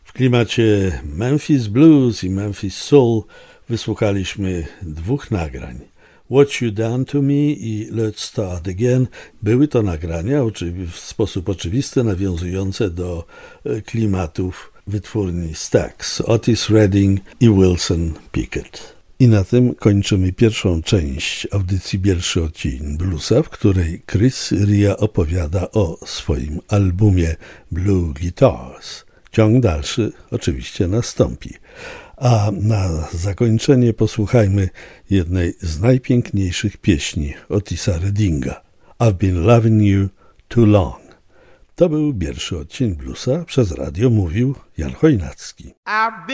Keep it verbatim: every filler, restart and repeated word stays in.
W klimacie Memphis Blues i Memphis Soul wysłuchaliśmy dwóch nagrań. What You Done To Me i Let's Start Again były to nagrania w sposób oczywisty nawiązujące do klimatów wytwórni Stax, Otis Redding i Wilson Pickett. I na tym kończymy pierwszą część audycji Pierwszy Odcień Bluesa, w której Chris Rea opowiada o swoim albumie Blue Guitars. Ciąg dalszy oczywiście nastąpi. A na zakończenie posłuchajmy jednej z najpiękniejszych pieśni Otisa Reddinga. I've been loving you too long. To był pierwszy odcień Bluesa. Przez radio mówił Jan Chojnacki.